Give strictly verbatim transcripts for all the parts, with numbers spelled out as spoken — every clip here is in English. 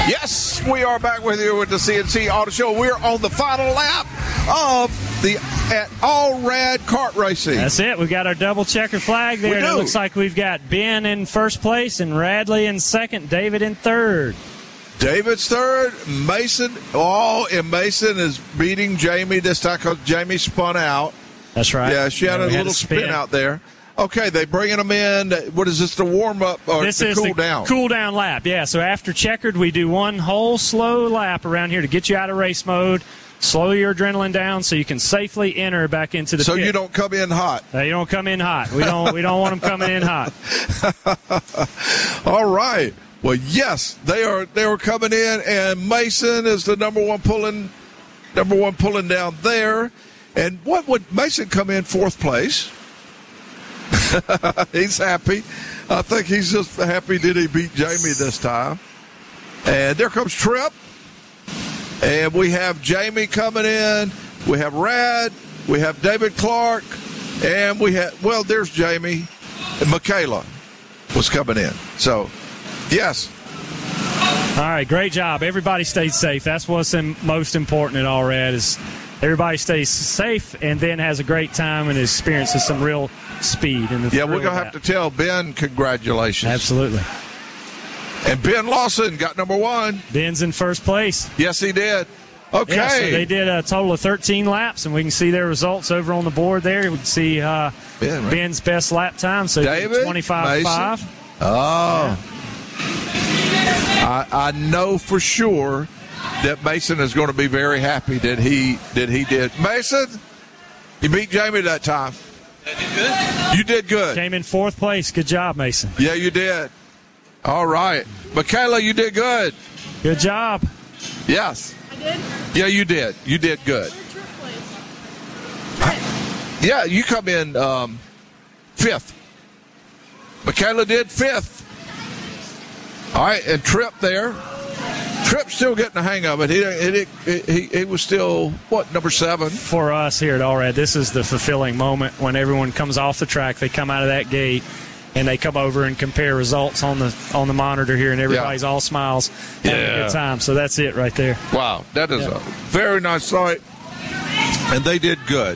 Yes, we are back with you with the C N C Auto Show. We're on the final lap of the at All-Rad Kart Racing. That's it. We've got our double checker flag there. We do. It looks like we've got Ben in first place and Radley in second, David in third. David's third, Mason. Oh, and Mason is beating Jamie this time because Jamie spun out. That's right. Yeah, she had yeah, a had little spin. spin out there. Okay, they bringing them in. What is this, the warm-up or this the is cool the down? cool down lap, yeah. So after checkered, we do one whole slow lap around here to get you out of race mode, slow your adrenaline down so you can safely enter back into the so pit. You don't come in hot. Uh, you don't come in hot. We don't, we don't want them coming in hot. All right. Well, yes, they are they are coming in, and Mason is the number one pulling number one pulling down there. And what would Mason come in fourth place? He's happy. I think he's just happy that he beat Jamie this time. And there comes Tripp. And we have Jamie coming in. We have Rad. We have David Clark. And we have, well, there's Jamie. And Michaela was coming in. So, yes. All right, great job. Everybody stays safe. That's what's in, most important at All-Rad is everybody stays safe and then has a great time and experiences some real speed. In the yeah, we're going to have to tell Ben congratulations. Absolutely. And Ben Lawson got number one. Ben's in first place. Yes, he did. Okay. Yeah, so they did a total of thirteen laps, and we can see their results over on the board there. We can see uh, ben, right. Ben's best lap time, so David, twenty-five five. Oh. Yeah. I, I know for sure that Mason is going to be very happy that he that he did. Mason, you beat Jamie that time. I did good. You did good. Came in fourth place. Good job, Mason. Yeah, you did. All right. Michaela, you did good. Good job. Yes. I did? Yeah, you did. You did good. Yeah, you come in um, fifth. Michaela did fifth. All right, and Tripp there. Tripp's still getting the hang of it. He, he, he, he was still, what, number seven? For us here at All-Rad, this is the fulfilling moment when everyone comes off the track. They come out of that gate, and they come over and compare results on the on the monitor here, and everybody's yeah. all smiles, having yeah. a good time. So that's it right there. Wow, that is yeah. a very nice sight, and they did good.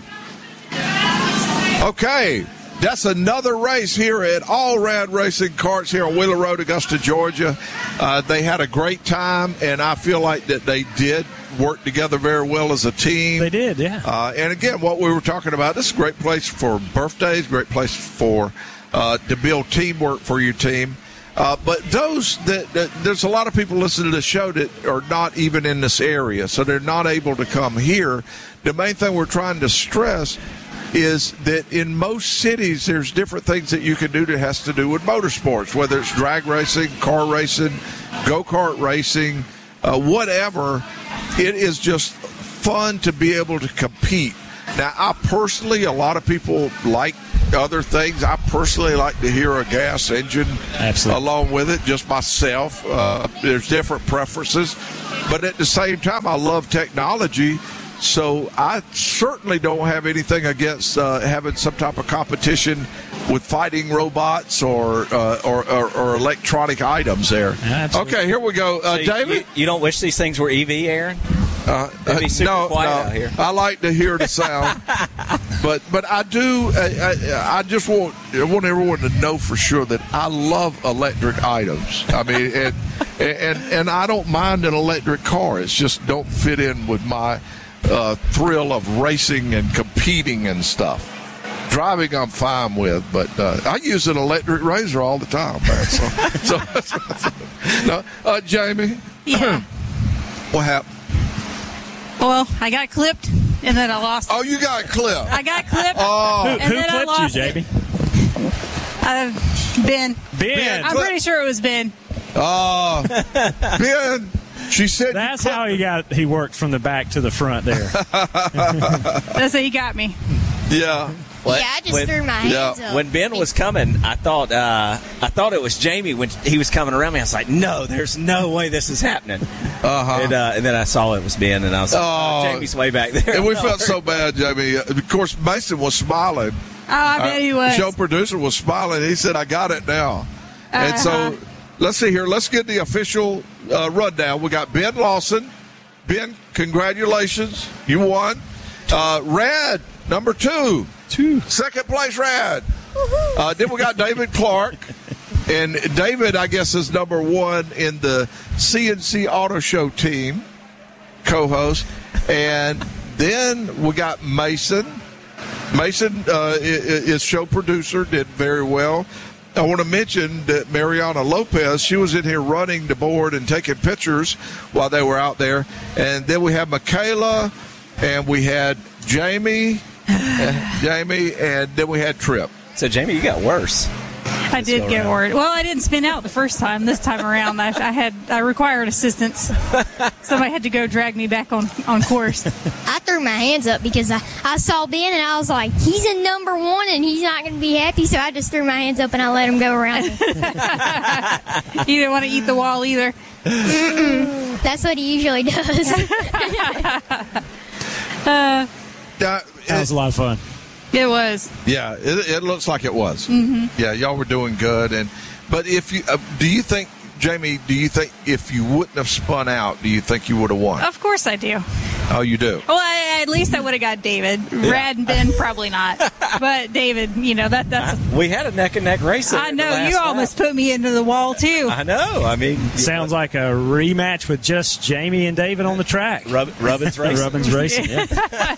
Okay. That's another race here at All-Rad Racing Karts here on Wheeler Road, Augusta, Georgia. Uh, they had a great time, and I feel like that they did work together very well as a team. They did, yeah. Uh, and, again, what we were talking about, this is a great place for birthdays, great place for uh, to build teamwork for your team. Uh, but those that, that there's a lot of people listening to the show that are not even in this area, so they're not able to come here. The main thing we're trying to stress is that in most cities there's different things that you can do that has to do with motorsports, whether it's drag racing, car racing, go-kart racing, uh, whatever. It is just fun to be able to compete. Now, I personally, a lot of people like other things. I personally like to hear a gas engine Absolutely. along with it, just myself. Uh, there's different preferences. But at the same time, I love technology. So I certainly don't have anything against uh, having some type of competition with fighting robots or uh, or, or, or electronic items there. Absolutely. Okay, here we go. Uh, so David? You, you don't wish these things were E V, Aaron? Uh, It'd be super no, quiet no. out here. I like to hear the sound. but but I do, I, I, I just want, I want everyone to know for sure that I love electric items. I mean, and, and, and I don't mind an electric car. It's just don't fit in with my Uh, thrill of racing and competing and stuff. Driving I'm fine with, but uh, I use an electric razor all the time, man. So, so, so no, uh, Jamie? Yeah. What happened? Well, I got clipped, and then I lost Oh, you got clipped. I got clipped, Oh. Who, and who then I clipped lost you, Jamie? it. Uh, Ben. Ben. I'm pretty sure it was Ben. Oh, Ben. She said that's how he got. He worked from the back to the front there. That's how he got me. Yeah. What? Yeah, I just when, threw my hands yeah. up. When Ben was coming, I thought uh, I thought it was Jamie when he was coming around me. I was like, no, there's no way this is happening. Uh-huh. And, uh, and then I saw it was Ben, and I was like, oh, Jamie's way back there. And we felt so bad, Jamie. Of course, Mason was smiling. Oh, I bet he was. Show producer was smiling. He said, I got it now. Uh-huh. And so let's see here. Let's get the official uh, rundown. We got Ben Lawson. Ben, congratulations. You won. Uh, Rad, number two. Two. Second place, Rad. Uh, then we got David Clark. And David, I guess, is number one in the C N C Auto Show team, co-host. And then we got Mason. Mason uh, is show producer, did very well. I want to mention that Mariana Lopez, she was in here running the board and taking pictures while they were out there. And then we have Michaela, and we had Jamie, uh, Jamie, and then we had Trip. So, Jamie, you got worse. I did get worried. Well, I didn't spin out the first time. This time around, I, I had I required assistance. Somebody had to go drag me back on, on course. I threw my hands up because I, I saw Ben and I was like, he's in number one and he's not going to be happy. So I just threw my hands up and I let him go around. You didn't want to eat the wall either. Mm-mm. That's what he usually does. uh, that was a lot of fun. It was. Yeah, it, it looks like it was. Mm-hmm. Yeah, y'all were doing good. And but if you uh, do you think, Jamie, do you think if you wouldn't have spun out, do you think you would have won? Of course I do. Oh, you do? Well, I, at least I would have got David. Yeah. Rad and Ben, probably not. But David, you know, that that's... I, we had a neck-and-neck race. I know. You almost put me into the wall, too. I know. I mean... Sounds know. like a rematch with just Jamie and David on the track. Rub, Rubbins Racing. Rubbins Racing, yeah.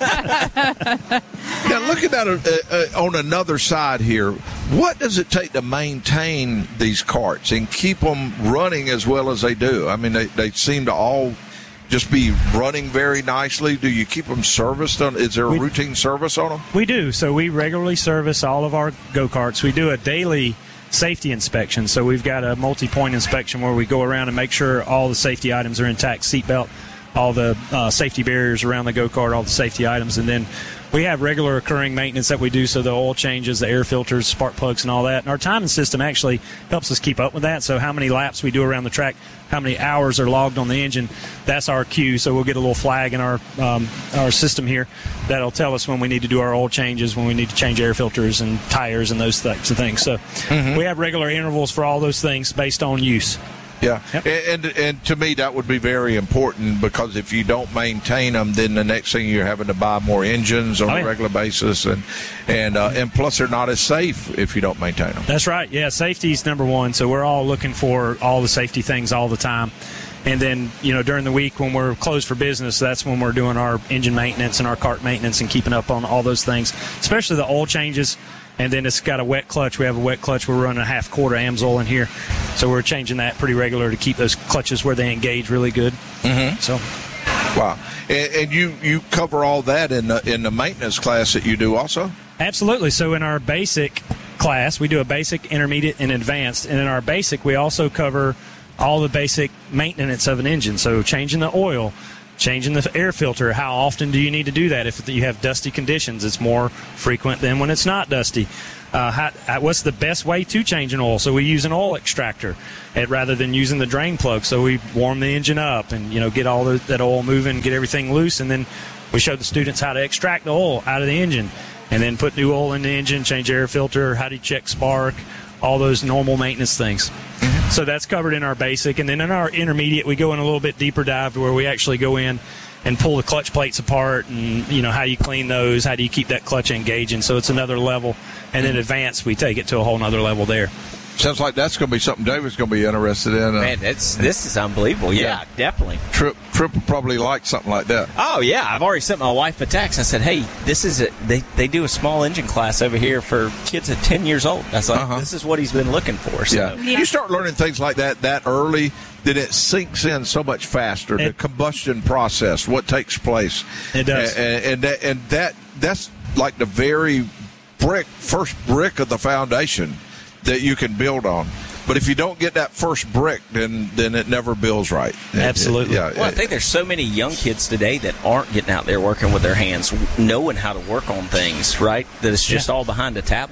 Now, looking at it uh, uh, on another side here, what does it take to maintain these carts and keep them running as well as they do? I mean, they, they seem to all... just be running very nicely. Do you keep them serviced? On, is there a we, routine service on them? We do. So we regularly service all of our go-karts. We do a daily safety inspection. So we've got a multi-point inspection where we go around and make sure all the safety items are intact, seatbelt, all the uh, safety barriers around the go-kart, all the safety items. And then we have regular occurring maintenance that we do, so the oil changes, the air filters, spark plugs, and all that. And our timing system actually helps us keep up with that. So how many laps we do around the track, how many hours are logged on the engine, that's our cue. So we'll get a little flag in our um, our system here that'll tell us when we need to do our oil changes, when we need to change air filters and tires and those types of things. So mm-hmm. we have regular intervals for all those things based on use. Yeah, yep. and, and and to me that would be very important, because if you don't maintain them, then the next thing you're having to buy more engines on oh, a yeah. regular basis, and and uh, and plus they're not as safe if you don't maintain them. That's right. Yeah, safety is number one. So we're all looking for all the safety things all the time. And then, you know, during the week when we're closed for business, that's when we're doing our engine maintenance and our cart maintenance and keeping up on all those things, especially the oil changes. And then it's got a wet clutch. We have a wet clutch. We're running a half quarter Amsoil in here. So we're changing that pretty regular to keep those clutches where they engage really good. Mm-hmm. So, wow. And, and you, you cover all that in the, in the maintenance class that you do also? Absolutely. So in our basic class, we do a basic, intermediate, and advanced. And in our basic, we also cover all the basic maintenance of an engine. So changing the oil, changing the air filter. How often do you need to do that? If you have dusty conditions, it's more frequent than when it's not dusty. Uh, how, what's the best way to change an oil? So we use an oil extractor rather than using the drain plug. So we warm the engine up and, you know, get all the, that oil moving, get everything loose, and then we show the students how to extract the oil out of the engine and then put new oil in the engine, change air filter, how do you check spark, all those normal maintenance things. Mm-hmm. So that's covered in our basic. And then in our intermediate, we go in a little bit deeper dive to where we actually go in and pull the clutch plates apart and, you know, how you clean those, how do you keep that clutch engaging. So it's another level. And then advanced, we take it to a whole nother level there. Sounds like that's going to be something David's going to be interested in. Uh, Man, it's, this is unbelievable. Yeah, yeah, definitely. Trip Trip will probably like something like that. Oh, yeah. I've already sent my wife a text. I said, hey, this is a, they, they do a small engine class over here for kids at ten years old. I was like, uh-huh. this is what he's been looking for. So. Yeah. yeah. You start learning things like that that early, then it sinks in so much faster. It, the combustion process, what takes place. It does. And, and, that, and that that's like the very brick, first brick of the foundation that you can build on. But if you don't get that first brick, then then it never builds right. Absolutely. It, it, yeah, well, I think there's so many young kids today that aren't getting out there working with their hands, knowing how to work on things, right? That it's just yeah. all behind a tablet.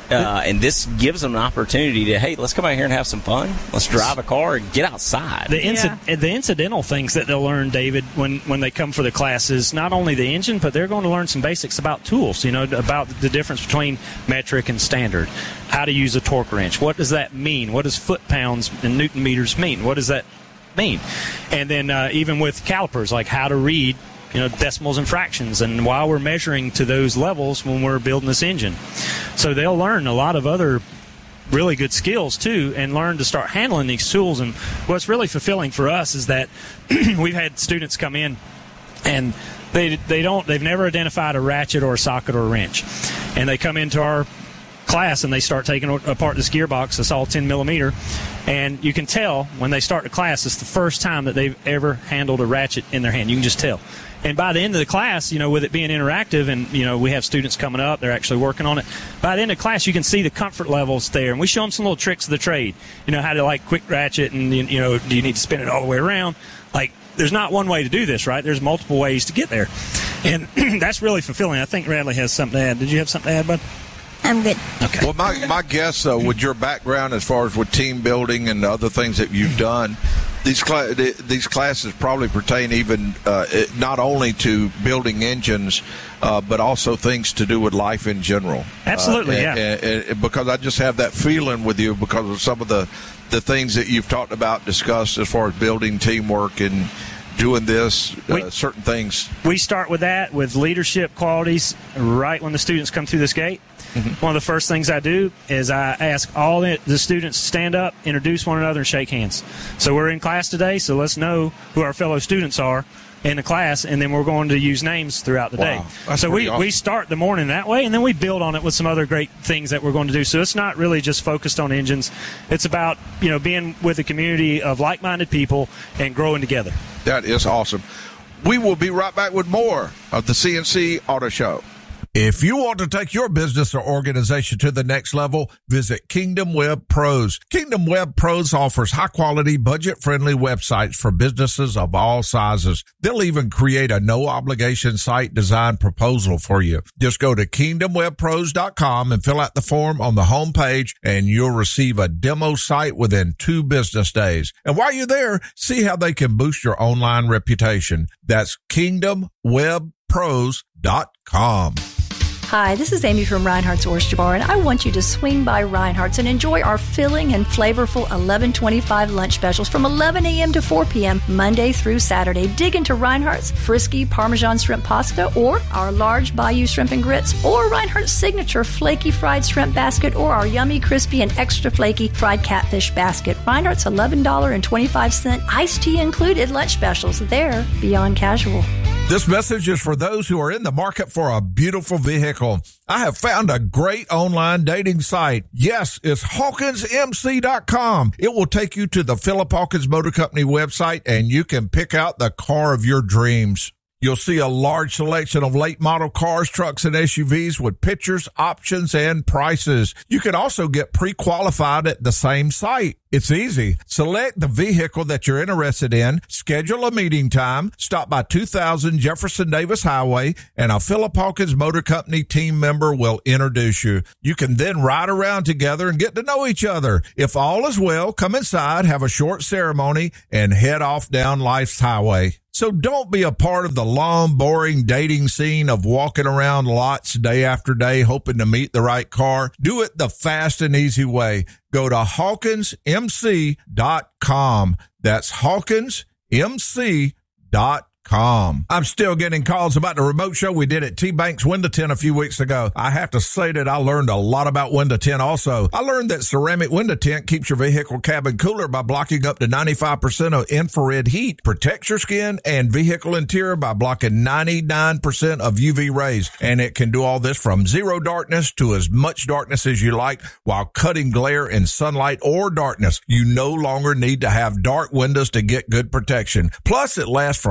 Uh, and this gives them an opportunity to, hey, let's come out here and have some fun. Let's drive a car and get outside. The, inci- yeah. the incidental things that they'll learn, David, when, when they come for the classes, not only the engine, but they're going to learn some basics about tools, you know, about the difference between metric and standard, how to use a torque wrench. What does that mean? What does foot-pounds and newton meters mean? What does that mean? And then uh, even with calipers, like how to read, you know, decimals and fractions, and while we're measuring to those levels when we're building this engine. So they'll learn a lot of other really good skills too, and learn to start handling these tools. And what's really fulfilling for us is that we've had students come in and they they don't they've never identified a ratchet or a socket or a wrench, and they come into our class and they start taking apart this gearbox. It's all ten millimeter, and you can tell when they start the class it's the first time that they've ever handled a ratchet in their hand. You can just tell. And by the end of the class, you know, with it being interactive, and, you know, we have students coming up, they're actually working on it. By the end of class, you can see the comfort levels there. And we show them some little tricks of the trade. You know, how to, like, quick ratchet, and, you know, do you need to spin it all the way around? Like, there's not one way to do this, right? There's multiple ways to get there. And that's really fulfilling. I think Radley has something to add. Did you have something to add, bud? I'm good. Okay. Well, my, my guess, though, with your background as far as with team building and the other things that you've done, these cl- these classes probably pertain even uh, not only to building engines, uh, but also things to do with life in general. Absolutely, uh, and, yeah. And, and because I just have that feeling with you because of some of the, the things that you've talked about, discussed as far as building teamwork and doing this, uh, we, certain things. We start with that, with leadership qualities right when the students come through this gate. Mm-hmm. One of the first things I do is I ask all the students to stand up, introduce one another, and shake hands. So we're in class today, so let's know who our fellow students are in the class, and then we're going to use names throughout the wow. day. That's so we, awesome. we start the morning that way, and then we build on it with some other great things that we're going to do. So it's not really just focused on engines. It's about, you know, being with a community of like-minded people and growing together. That is awesome. We will be right back with more of the C N C Auto Show. If you want to take your business or organization to the next level, visit Kingdom Web Pros. Kingdom Web Pros offers high-quality, budget-friendly websites for businesses of all sizes. They'll even create a no-obligation site design proposal for you. Just go to kingdom web pros dot com and fill out the form on the home page, and you'll receive a demo site within two business days. And while you're there, see how they can boost your online reputation. That's kingdom web pros dot com. Hi, this is Amy from Reinhardt's Oyster Bar, and I want you to swing by Reinhardt's and enjoy our filling and flavorful eleven twenty-five lunch specials from eleven a.m. to four p.m. Monday through Saturday. Dig into Reinhardt's Frisky Parmesan Shrimp Pasta, or our large Bayou Shrimp and Grits, or Reinhardt's Signature Flaky Fried Shrimp Basket, or our yummy, crispy, and extra flaky Fried Catfish Basket. Reinhardt's eleven twenty-five iced tea included lunch specials. They're beyond casual. This message is for those who are in the market for a beautiful vehicle. I have found a great online dating site. Yes, it's Hawkins M C dot com. It will take you to the Philip Hawkins Motor Company website, and you can pick out the car of your dreams. You'll see a large selection of late model cars, trucks, and S U Vs with pictures, options, and prices. You can also get pre-qualified at the same site. It's easy. Select the vehicle that you're interested in, schedule a meeting time, stop by two thousand Jefferson Davis Highway, and a Philip Hawkins Motor Company team member will introduce you. You can then ride around together and get to know each other. If all is well, come inside, have a short ceremony, and head off down life's highway. So don't be a part of the long, boring dating scene of walking around lots day after day hoping to meet the right car. Do it the fast and easy way. Go to Hawkins M C dot com. That's Hawkins M C dot com. Com. I'm still getting calls about the remote show we did at T-Bank's Window Tint a few weeks ago. I have to say that I learned a lot about window tint also. I learned that ceramic window tint keeps your vehicle cabin cooler by blocking up to ninety-five percent of infrared heat, protects your skin and vehicle interior by blocking ninety-nine percent of U V rays. And it can do all this from zero darkness to as much darkness as you like while cutting glare in sunlight or darkness. You no longer need to have dark windows to get good protection. Plus, it lasts for many years.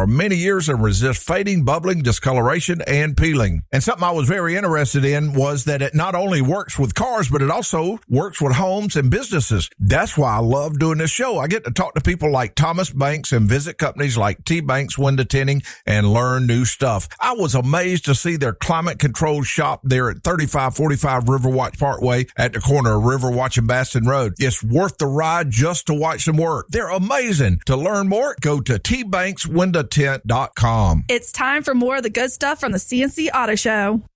years and resist fading, bubbling, discoloration, and peeling. And something I was very interested in was that it not only works with cars, but it also works with homes and businesses. That's why I love doing this show. I get to talk to people like Thomas Banks and visit companies like T-Banks Window Tinting and learn new stuff. I was amazed to see their climate-controlled shop there at thirty-five forty-five Riverwatch Parkway at the corner of Riverwatch and Baston Road. It's worth the ride just to watch them work. They're amazing. To learn more, go to T Banks Window Tint dot com. It's time for more of the good stuff from the C N C Auto Show.